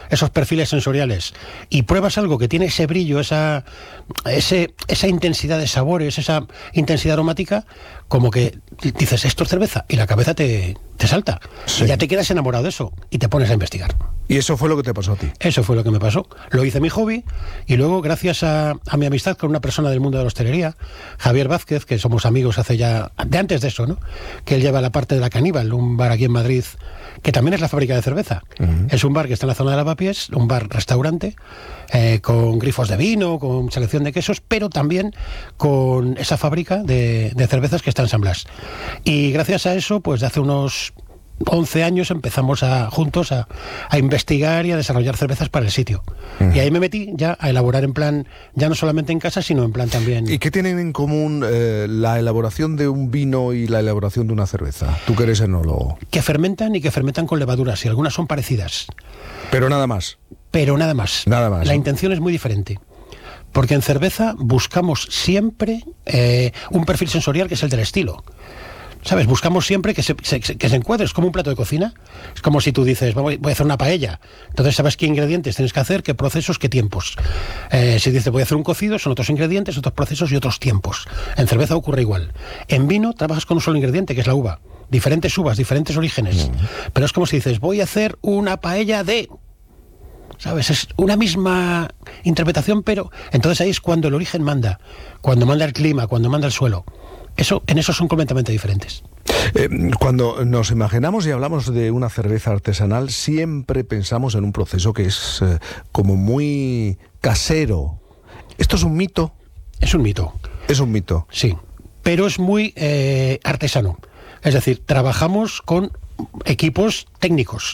esos perfiles sensoriales, y pruebas algo que tiene ese brillo, esa intensidad de sabores, esa intensidad aromática, como que dices, esto es cerveza, y la cabeza te salta. Sí. Y ya te quedas enamorado de eso, y te pones a investigar. Y eso fue lo que te pasó a ti. Eso fue lo que me pasó. Lo hice mi hobby, y luego, gracias a mi amistad con una persona del mundo de la hostelería, Javier Vázquez, que somos amigos hace ya, de antes de eso, ¿no? Que él lleva la parte de La Caníbal, un bar aquí en Madrid, que también es la fábrica de cerveza. Es un bar que está en la zona de Lavapiés, un bar-restaurante, con grifos de vino, con selección de quesos, pero también con esa fábrica de cervezas que está en San Blas. Y gracias a eso, pues de hace unos 11 años empezamos juntos a investigar y a desarrollar cervezas para el sitio. Y ahí me metí ya a elaborar en plan, ya no solamente en casa, sino en plan también... ¿Y qué tienen en común la elaboración de un vino y la elaboración de una cerveza? Tú que eres enólogo. Que fermentan y que fermentan con levaduras, y algunas son parecidas. Pero nada más. Pero nada más. Nada más. La intención es muy diferente. Porque en cerveza buscamos siempre un perfil sensorial que es el del estilo. ¿Sabes? Buscamos siempre que se encuadre. Es como un plato de cocina. Es como si tú dices, voy a hacer una paella. Entonces sabes qué ingredientes tienes que hacer, qué procesos, qué tiempos. Si dices, voy a hacer un cocido, son otros ingredientes, otros procesos y otros tiempos. En cerveza ocurre igual. En vino trabajas con un solo ingrediente, que es la uva. Diferentes uvas, diferentes orígenes. Pero es como si dices, voy a hacer una paella de... ¿Sabes? Es una misma interpretación, pero... Entonces ahí es cuando el origen manda. Cuando manda el clima, cuando manda el suelo. En eso son completamente diferentes. Cuando nos imaginamos y hablamos de una cerveza artesanal, siempre pensamos en un proceso que es como muy casero. ¿Esto es un mito? Es un mito. Es un mito. Sí, pero es muy artesano. Es decir, trabajamos con equipos técnicos,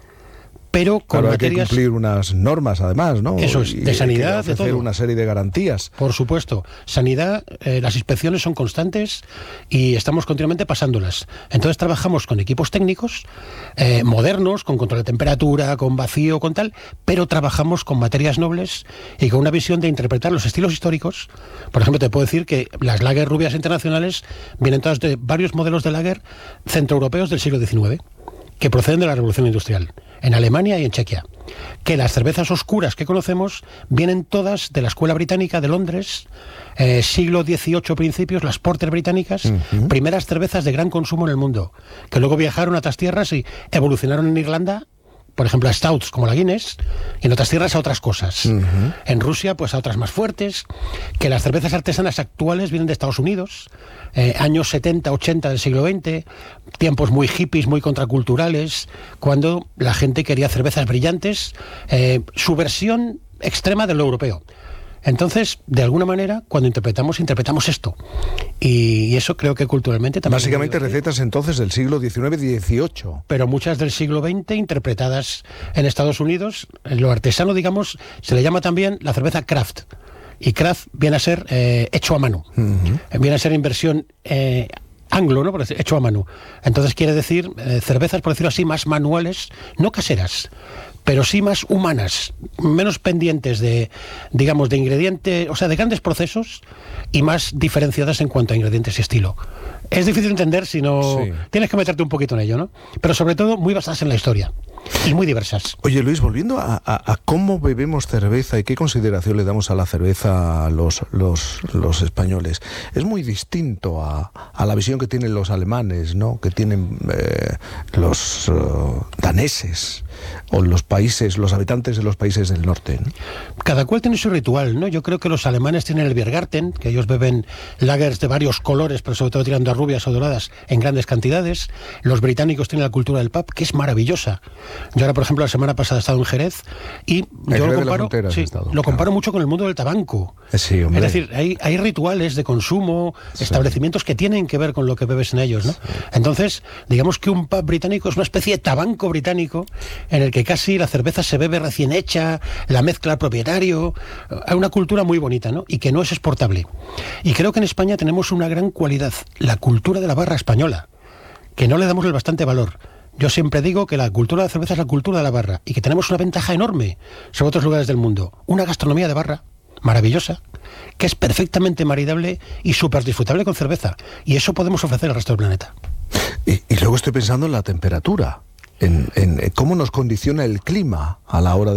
pero con claro, materias... hay que cumplir unas normas, además, ¿no? Eso es, de sanidad, hay que ofrecer de todo. Una serie de garantías. Por supuesto. Sanidad, las inspecciones son constantes y estamos continuamente pasándolas. Entonces trabajamos con equipos técnicos modernos, con control de temperatura, con vacío, con tal, pero trabajamos con materias nobles y con una visión de interpretar los estilos históricos. Por ejemplo, te puedo decir que las lager rubias internacionales vienen todas de varios modelos de lager centroeuropeos del siglo XIX, que proceden de la Revolución Industrial, en Alemania y en Chequia. Que las cervezas oscuras que conocemos vienen todas de la Escuela Británica de Londres, siglo XVIII principios, las porter británicas, primeras cervezas de gran consumo en el mundo, que luego viajaron a otras tierras y evolucionaron en Irlanda, por ejemplo, a stouts como la Guinness, y en otras tierras a otras cosas. En Rusia, pues a otras más fuertes. Que las cervezas artesanas actuales vienen de Estados Unidos, años 70, 80 del siglo XX, tiempos muy hippies, muy contraculturales, cuando la gente quería cervezas brillantes, su versión extrema de lo europeo. Entonces, de alguna manera, cuando interpretamos esto. Y eso creo que culturalmente también... Básicamente recetas entonces del siglo XIX y XVIII. Pero muchas del siglo XX interpretadas en Estados Unidos. Lo artesano, digamos, se le llama también la cerveza craft. Y craft viene a ser hecho a mano. Viene a ser inversión... anglo, ¿no? Hecho a mano. Entonces quiere decir cervezas, por decirlo así, más manuales, no caseras, pero sí más humanas, menos pendientes de, digamos, de ingredientes, o sea, de grandes procesos y más diferenciadas en cuanto a ingredientes y estilo. Es difícil entender si no... Sí. Tienes que meterte un poquito en ello, ¿no? Pero sobre todo muy basadas en la historia y muy diversas. Oye, Luis, volviendo a cómo bebemos cerveza y qué consideración le damos a la cerveza a los españoles, es muy distinto a la visión que tienen los alemanes, ¿no? Que tienen los daneses o los habitantes de los países del norte, ¿no? Cada cual tiene su ritual, ¿no? Yo creo que los alemanes tienen el Biergarten, que ellos beben lagers de varios colores, pero sobre todo tirando a rubias o doradas en grandes cantidades. Los británicos tienen la cultura del pub, que es maravillosa. Yo ahora, por ejemplo, la semana pasada he estado en Jerez y yo lo comparo mucho con el mundo del tabaco. Sí, hombre. Es decir, hay rituales de consumo, establecimientos que tienen que ver con lo que bebes en ellos, ¿no? Entonces, digamos que un pub británico es una especie de tabanco británico en el que casi la cerveza se bebe recién hecha, la mezcla al propietario. Hay una cultura muy bonita, ¿no? Y que no es exportable. Y creo que en España tenemos una gran cualidad, la cultura de la barra española, que no le damos el bastante valor. Yo siempre digo que la cultura de la cerveza es la cultura de la barra y que tenemos una ventaja enorme sobre otros lugares del mundo. Una gastronomía de barra maravillosa, que es perfectamente maridable y súper disfrutable con cerveza. Y eso podemos ofrecer al resto del planeta. Y luego estoy pensando en la temperatura, en cómo nos condiciona el clima a la hora de